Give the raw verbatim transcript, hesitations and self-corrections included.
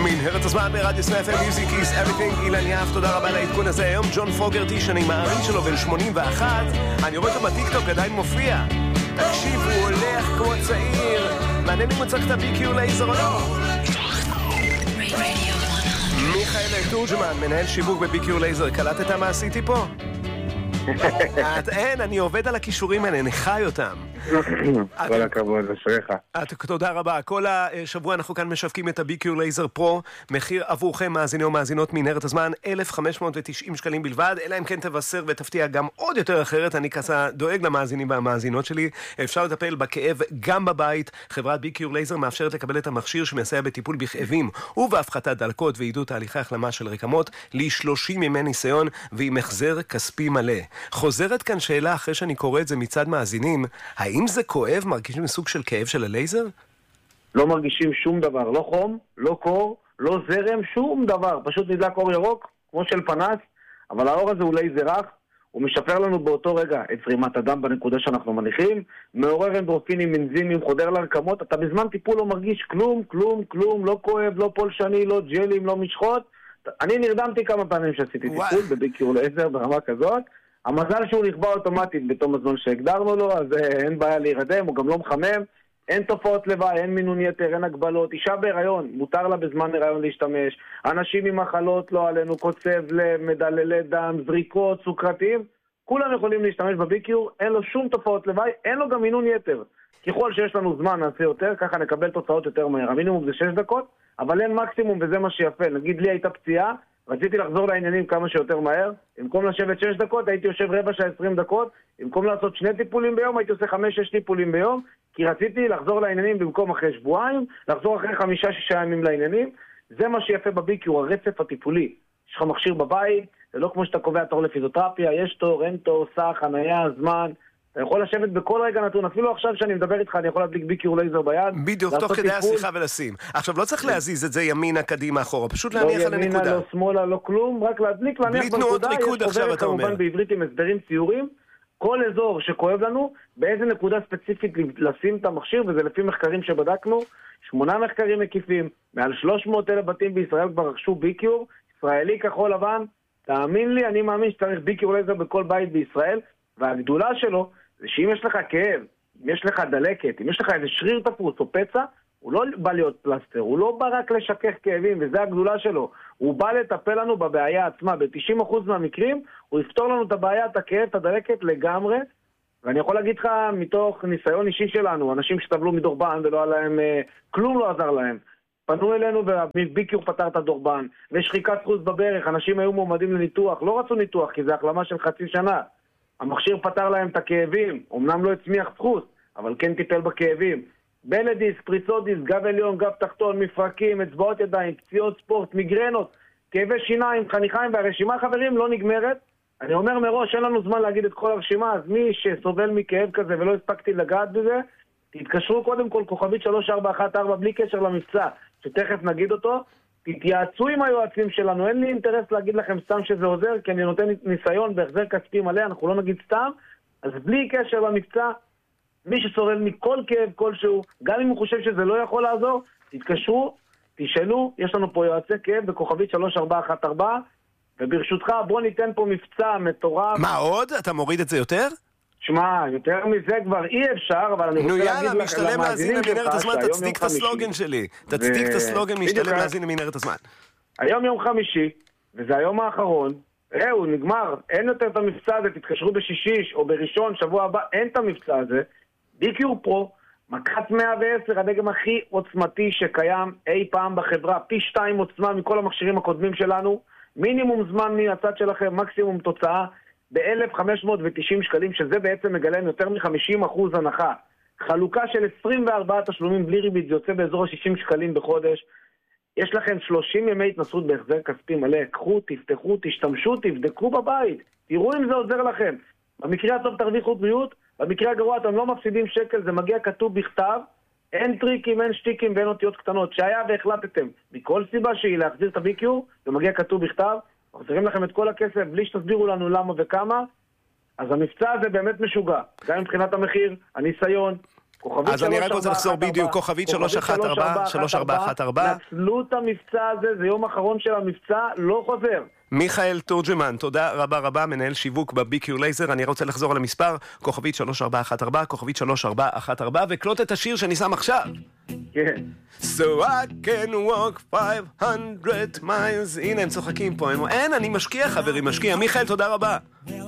מנהרת הזמן ברדיו סנאפ מיוזיק איז אבריטינג. אילן יאף, תודה רבה לעדכון הזה. היום ג'ון פוגרטי, שאני מעריץ שלו, בן שמונים ואחת, אני רואה אותו בטיקטוק, עדיין מופיע. תקשיב, הוא הולך כמו צעיר. מעניין אם הוא צריך את ה-בי קיו לייזר או לא. מיכאל תורג'מן, מנהל שיווק ב-בי קיו לייזר, קלטת מה עשיתי פה? אין, אני עובד על הכישורים האלה, אני חי אותם. כל הכבוד, אשריך. תודה רבה. כל השבוע אנחנו כאן משווקים את ה-בי קיו לייזר פרו, מחיר עבורכם מאזיני או מאזינות מנהרת הזמן, אלף חמש מאות ותשעים שקלים בלבד, אלא אם כן תבשר ותפתיע גם עוד יותר אחרת. אני ככה דואג למאזינים והמאזינות שלי. אפשר לטפל בכאב גם בבית. חברת בי קיו לייזר מאפשרת לקבל את המכשיר שמסייע בטיפול בכאבים ובהפחתת דלקות ועידוד תהליכי החלמה של רקמות ל-שלושים ימי ניסיון ועם החזר כספי מלא. חוזרת כאן שאלה אחרי שאני קורא את זה מצד מאזינים, האם זה כואב? מרגישים סוג של כאב של הלייזר? לא מרגישים שום דבר, לא חום, לא קור, לא זרם, שום דבר. פשוט נדלק אור ירוק, כמו של פנס, אבל האור הזה הוא לייזר רך, הוא משפר לנו באותו רגע את זרימת הדם בנקודה שאנחנו מניחים, מעורר אנדורפינים, אנזימים, חודר לרקמות, אתה בזמן טיפול לא מרגיש כלום, כלום, כלום, לא כואב, לא פולשני, לא ג'לים, לא משחות. אני נרדמתי כמה פעמים שעשיתי טיפול בבי קיו לייזר ברמה כזאת. המזל שהוא נכבה אוטומטית בתום הזמן שהגדרנו לו, אז אין בעיה להירדם, הוא גם לא מחמם, אין תופעות לוואי, אין מינון יתר, אין הגבלות. אישה בהיריון, מותר לה בזמן הריון להשתמש, אנשים עם מחלות לא עלינו, קוצב לב, מדללי דם, זריקות, סוכרתיים, כולם יכולים להשתמש בבי קיו, אין לו שום תופעות לוואי, אין לו גם מינון יתר. ככל שיש לנו זמן נעשה יותר, ככה נקבל תוצאות יותר מהר. המינימום זה שש דקות, אבל אין מקסימום וזה מה שיפה. נגיד לי הייתה פציעה, רציתי לחזור לעניינים כמה שיותר מהר, במקום לשבת שש דקות הייתי יושב רבע שעה עשרים דקות, במקום לעשות שני טיפולים ביום הייתי עושה חמש שש טיפולים ביום, כי רציתי לחזור לעניינים במקום אחרי שבועיים, לחזור אחרי חמישה שישה ימים לעניינים. זה מה שיפה בבי קיו, הרצף הטיפולי. יש לך מכשיר בבית, זה לא כמו שאתה קובע תור לפיזיותרפיה, יש תור, אין תור, סך, חניה, זמן. אתה יכול לשבת בכל רגע נתון, אפילו עכשיו שאני מדבר איתך, אני יכול להדליק בי קיו לייזר ביד. בדיוק, תוך כדי השיחה ולשים. עכשיו, לא צריך להזיז את זה ימינה, קדימה, אחורה, פשוט להניח על הנקודה. לא ימינה, לא שמאלה, לא כלום, רק להדליק, להניח בנקודה. בלי תנועות ריקוד עכשיו, אתה אומר. כמובן בעברית עם הסברים ציורים, כל אזור שכואב לנו, באיזה נקודה ספציפית לשים את המכשיר, וזה לפי מחקרים שבדקנו, שמונה מחקרים מקיפים, מעל שלוש מאות אלף בתים בישראל כבר רכשו בי קיו, ישראלי כחול לבן. תאמין לי, אני מאמין שצריך בי קיו לייזר בכל בית בישראל, והגדולה שלו זה שאם יש לך כאב, אם יש לך דלקת, אם יש לך איזה שריר תפוס או פצע, הוא לא בא להיות פלסטר, הוא לא בא רק לשכך כאבים, וזה הגדולה שלו. הוא בא לטפל לנו בבעיה עצמה. ב-תשעים אחוז מהמקרים, הוא יפתור לנו את הבעיה, את הכאב, את הדלקת לגמרי. ואני יכול להגיד לך, מתוך ניסיון אישי שלנו, אנשים שטבלו מדורבן ולא היה להם, כלום לא עזר להם. פנו אלינו ובי קיו פתר את הדורבן, ושחיקת חוץ בברך, אנשים היו מועמדים לניתוח, לא רצו ניתוח, כי זה החלמה של חצי שנה. המכשיר פתר להם את הכאבים, אמנם לא הצמיח דחוס, אבל כן טיפל בכאבים. בלדיס, פריצודיס, גב עליון, גב תחתון, מפרקים, אצבעות ידיים, פציעות ספורט, מיגרנות, כאבי שיניים, חניכיים, והרשימה חברים לא נגמרת. אני אומר מראש, אין לנו זמן להגיד את כל הרשימה, אז מי שסובל מכאב כזה ולא הספקתי לגעת בזה, תתקשרו קודם כל כוכבית שלוש ארבע אחת ארבע בלי קשר למבצע, שתכף נגיד אותו, תתייעצו עם היועצים שלנו, אין לי אינטרס להגיד לכם סתם שזה עוזר, כי אני נותן ניסיון בהחזר כספי מלא, אנחנו לא נגיד סתם, אז בלי קשר למבצע, מי שסובל מכל כאב כלשהו, גם אם הוא חושב שזה לא יכול לעזור, תתקשרו, תשאלו, יש לנו פה יועצי כאב בכוכבית שלוש ארבע אחת ארבע, וברשותך בוא ניתן פה מבצע מטורף. מה עוד? אתה מוריד את זה יותר? שמע, יותר מזה כבר אי אפשר, אבל אני רוצה להגיד לך משתלם להזין למנהרת הזמן, תצדיק את הסלוגן שלי. תצדיק את הסלוגן, משתלם להזין למנהרת הזמן. היום יום חמישי, וזה היום האחרון, ראו, נגמר, אין יותר את המבצע הזה, תתקשרו בשישיש או בראשון, שבוע הבא, אין את המבצע הזה. בי קיו פרו, מכת מאה ועשר, הדגם הכי עוצמתי שקיים אי פעם בחברה, פי שתיים עוצמה מכל המכשירים הקודמים שלנו, מינימום זמן מהצד שלכם, מקסימום תוצאה, ב-אלף חמש מאות ותשעים שקלים, שזה בעצם מגלם יותר מ-חמישים אחוז הנחה. חלוקה של עשרים וארבעה תשלומים בלי ריבית, זה יוצא באזור ה-שישים שקלים בחודש. יש לכם שלושים ימי התנסות בהחזר כספי מלא, קחו, תפתחו, תשתמשו, תבדקו בבית, תראו אם זה עוזר לכם. במקרה הטוב תרוויחו בריאות, במקרה הגרוע אתם לא מפסידים שקל, זה מגיע כתוב בכתב, אין טריקים, אין שטיקים ואין אותיות קטנות. שהיה והחלטתם, מכל סיבה שהיא להחזיר את ה-בי קיו, זה מגיע כתוב בכתב, מחזירים לכם את כל הכסף בלי שתסבירו לנו למה וכמה, אז המבצע הזה באמת משוגע. גם מבחינת המחיר, הניסיון, אז אני רק רוצה לחזור בדיוק, כוכבית שלוש אחת ארבע, שלוש ארבע אחת ארבע. נצלו את המבצע הזה, זה יום אחרון של המבצע, לא חוזר. מיכאל תורג'מן, תודה רבה רבה, מנהל שיווק ב-בי קיו לייזר. אני רוצה לחזור על המספר, כוכבית שלוש ארבע אחת ארבע, כוכבית שלוש ארבע אחת ארבע, וקלוט את השיר שאני שם עכשיו. כן. So I can walk five hundred miles. הנה הם צוחקים פה, אין, אני משקיע חברים, משקיע. מיכאל, תודה רבה.